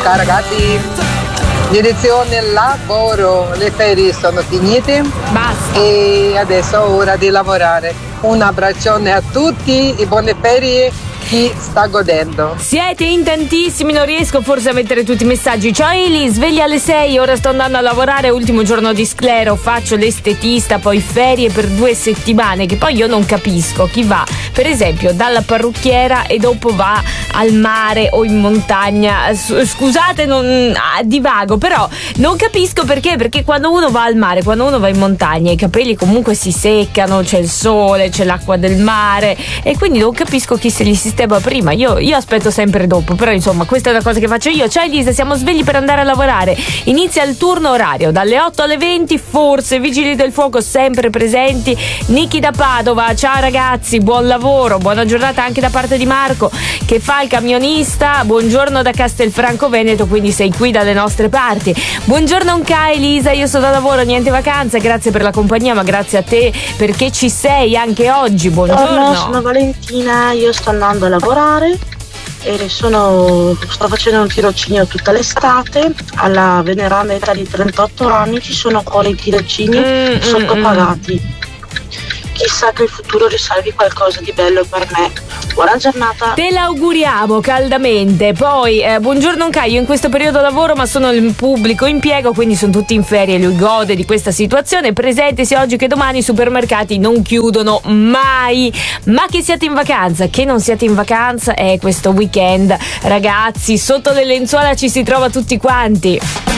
Ragazzi, direzione lavoro, le ferie sono finite. Basta. E adesso è ora di lavorare. Un abbraccione a tutti e buone ferie. Chi sta godendo. Siete in tantissimi, non riesco forse a mettere tutti i messaggi. Ciao Eli, sveglia alle 6, ora sto andando a lavorare, ultimo giorno di sclero, faccio l'estetista, poi ferie per 2 settimane, che poi io non capisco chi va, per esempio, dalla parrucchiera e dopo va al mare o in montagna. Scusate, divago, però non capisco perché quando uno va al mare, quando uno va in montagna, i capelli comunque si seccano, c'è il sole, c'è l'acqua del mare, e quindi non capisco chi se li sistema prima. Io aspetto sempre dopo, però insomma questa è una cosa che faccio io. Ciao Elisa, siamo svegli per andare a lavorare, inizia il turno orario dalle 8 alle 20, forse Vigili del Fuoco sempre presenti. Niki da Padova, ciao ragazzi, buon lavoro, buona giornata anche da parte di Marco che fa il camionista. Buongiorno da Castelfranco Veneto, quindi sei qui dalle nostre parti. Buongiorno Unca Elisa, io sono da lavoro, niente vacanza, grazie per la compagnia, ma grazie a te perché ci sei anche oggi. Buongiorno. Sono Valentina, io sto andando a lavorare e sto facendo un tirocinio tutta l'estate. Alla veneranda età di 38 anni ci sono ancora i tirocini sottopagati. Chissà che il futuro riservi qualcosa di bello per me. Buona giornata. Te l'auguriamo caldamente. Poi buongiorno Unca, io in questo periodo lavoro ma sono in pubblico impiego, quindi sono tutti in ferie, lui gode di questa situazione. Presente sia oggi che domani i supermercati non chiudono mai. Ma che siate in vacanza, che non siate in vacanza, è questo weekend ragazzi, sotto le lenzuola ci si trova tutti quanti.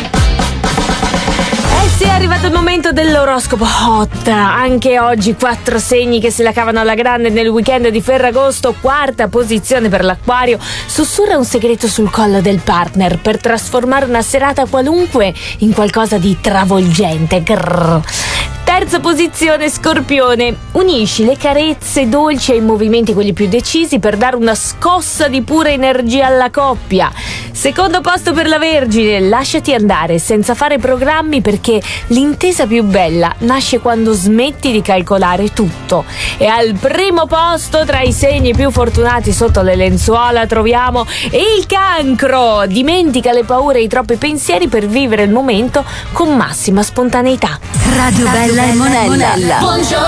Sì, è arrivato il momento dell'oroscopo hot. Anche oggi 4 segni che se la cavano alla grande nel weekend di Ferragosto. 4ª posizione per l'Acquario. Sussurra un segreto sul collo del partner per trasformare una serata qualunque in qualcosa di travolgente. Grrr. 3ª posizione Scorpione. Unisci le carezze dolci ai movimenti quelli più decisi per dare una scossa di pura energia alla coppia. 2º posto per la Vergine. Lasciati andare senza fare programmi perché l'intesa più bella nasce quando smetti di calcolare tutto. E al primo posto tra i segni più fortunati sotto le lenzuola troviamo il Cancro. Dimentica le paure e i troppi pensieri per vivere il momento con massima spontaneità. Radio Bella e Monella.